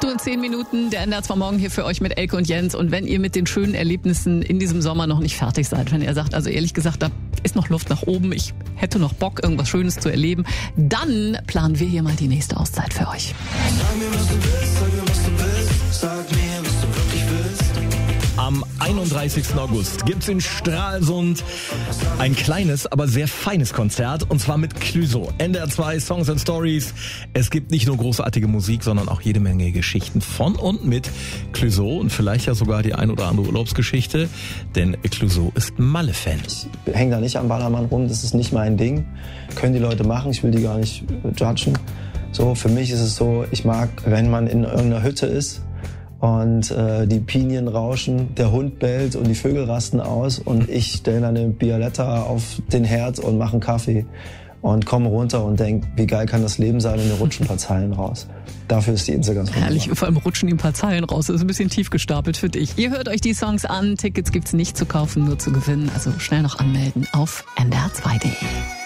8:10 der NDR 2 Morgen hier für euch mit Elke und Jens. Und wenn ihr mit den schönen Erlebnissen in diesem Sommer noch nicht fertig seid, wenn ihr sagt, also ehrlich gesagt, da ist noch Luft nach oben, ich hätte noch Bock, irgendwas Schönes zu erleben, dann planen wir hier mal die nächste Auszeit für euch. Sag mir, was du willst, sag mir, was du willst, sag mir, was du wirklich willst. Am 31. August gibt's in Stralsund ein kleines, aber sehr feines Konzert, und zwar mit Clüso. NDR 2 Songs and Stories. Es gibt nicht nur großartige Musik, sondern auch jede Menge Geschichten von und mit Clüso und vielleicht ja sogar die ein oder andere Urlaubsgeschichte, denn Clüso ist Malle-Fan. Ich hänge da nicht am Ballermann rum, das ist nicht mein Ding. Können die Leute machen, ich will die gar nicht judgen. So, für mich ist es so, ich mag, wenn man in irgendeiner Hütte ist und die Pinien rauschen, der Hund bellt und die Vögel rasten aus und ich stelle eine Bialetta auf den Herd und mache einen Kaffee und komme runter und denke, wie geil kann das Leben sein, und mir rutschen ein paar Zeilen raus. Dafür ist die Insel ganz wunderbar. Herrlich, vor allem rutschen die ein paar Zeilen raus. Das ist ein bisschen tief gestapelt für dich. Ihr hört euch die Songs an, Tickets gibt's nicht zu kaufen, nur zu gewinnen. Also schnell noch anmelden auf ndr2.de.